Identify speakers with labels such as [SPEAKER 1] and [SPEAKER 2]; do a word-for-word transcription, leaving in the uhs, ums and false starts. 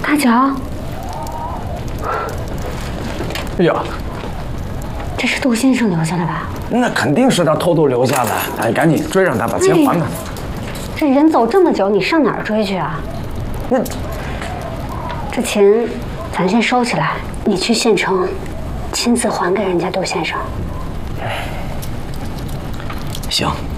[SPEAKER 1] 阿角，
[SPEAKER 2] 哎呀，
[SPEAKER 1] 这是杜先生留下的吧？
[SPEAKER 2] 那肯定是他偷偷留下的。哎，赶紧追上他，把钱还他。
[SPEAKER 1] 这人走这么久，你上哪儿追去啊？
[SPEAKER 2] 那
[SPEAKER 1] 这钱咱先收起来，你去县城亲自还给人家杜先生。
[SPEAKER 2] 行。